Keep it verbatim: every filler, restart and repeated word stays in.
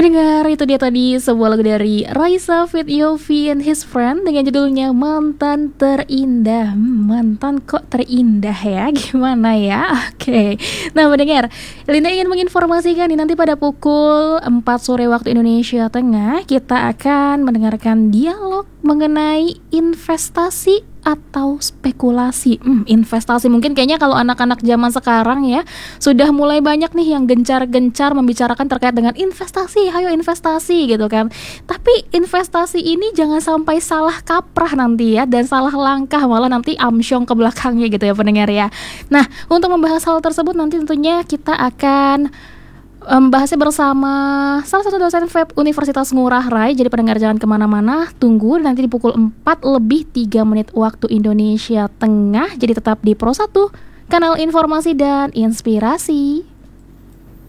Pendengar, itu dia tadi sebuah lagu dari Raisa Fit Yofi and His Friend dengan judulnya Mantan Terindah. Hmm, mantan kok terindah ya, gimana ya? Oke, nah pendengar, Linda ingin menginformasikan nih, nanti pada pukul empat sore waktu Indonesia Tengah kita akan mendengarkan dialog mengenai investasi atau spekulasi. hmm, Investasi mungkin kayaknya kalau anak-anak zaman sekarang ya sudah mulai banyak nih yang gencar-gencar membicarakan terkait dengan investasi, hayo investasi gitu kan. Tapi investasi ini jangan sampai salah kaprah nanti ya, dan salah langkah malah nanti amsyong ke belakangnya gitu ya pendengar ya. Nah, untuk membahas hal tersebut nanti tentunya kita akan membahasnya bersama salah satu dosen V E B Universitas Ngurah Rai. Jadi pendengar jangan kemana-mana, tunggu nanti di pukul empat lebih tiga menit waktu Indonesia Tengah. Jadi tetap di Pro satu, kanal informasi dan inspirasi.